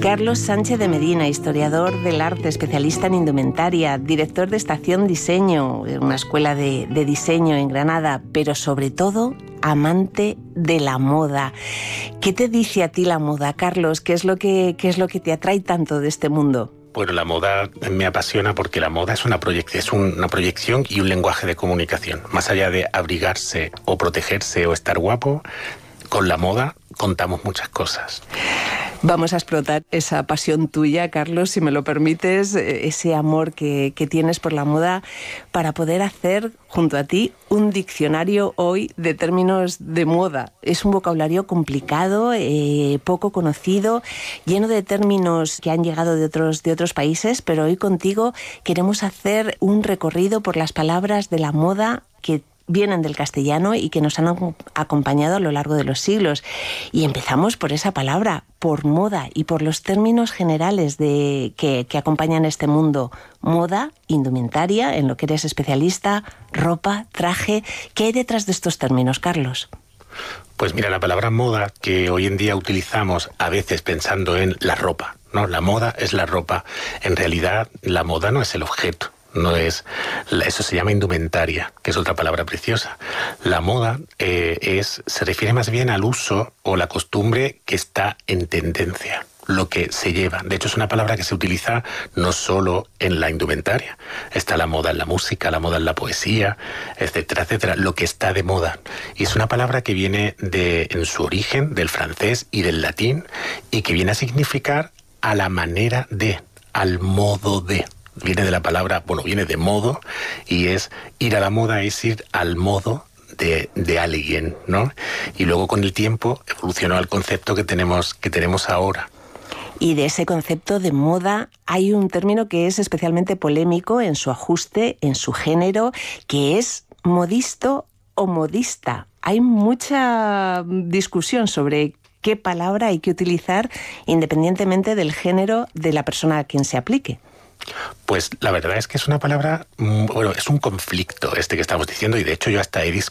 Carlos Sánchez de Medina, historiador del arte, especialista en indumentaria, director de Estación Diseño, una escuela de diseño en Granada, pero sobre todo amante de la moda. ¿Qué te dice a ti la moda, Carlos? ¿Qué es lo que te atrae tanto de este mundo? Bueno, la moda me apasiona porque la moda es una proyección y un lenguaje de comunicación. Más allá de abrigarse o protegerse o estar guapo, con la moda contamos muchas cosas. Vamos a explotar esa pasión tuya, Carlos, si me lo permites, ese amor que tienes por la moda, para poder hacer junto a ti un diccionario hoy de términos de moda. Es un vocabulario complicado, poco conocido, lleno de términos que han llegado de otros países, pero hoy contigo queremos hacer un recorrido por las palabras de la moda que vienen del castellano y que nos han acompañado a lo largo de los siglos. Y empezamos por esa palabra, por moda, y por los términos generales que acompañan este mundo. Moda, indumentaria, en lo que eres especialista, ropa, traje. ¿Qué hay detrás de estos términos, Carlos? Pues mira, la palabra moda, que hoy en día utilizamos a veces pensando en la ropa, ¿no? La moda es la ropa. En realidad, la moda no es el objeto. No es, eso se llama indumentaria, que es otra palabra preciosa. La moda se refiere más bien al uso o la costumbre que está en tendencia, lo que se lleva. De hecho, es una palabra que se utiliza no solo en la indumentaria. Está la moda en la música, la moda en la poesía, etcétera, etcétera. Lo que está de moda. Y es una palabra que viene en su origen del francés y del latín, y que viene a significar a la manera de, al modo de. Viene de la palabra, viene de modo, y es ir a la moda, es ir al modo de alguien, ¿no? Y luego con el tiempo evolucionó al concepto que tenemos ahora. Y de ese concepto de moda hay un término que es especialmente polémico en su ajuste, en su género, que es modisto o modista. Hay mucha discusión sobre qué palabra hay que utilizar independientemente del género de la persona a quien se aplique. Pues la verdad es que es una palabra, es un conflicto que estamos diciendo, y de hecho yo hasta he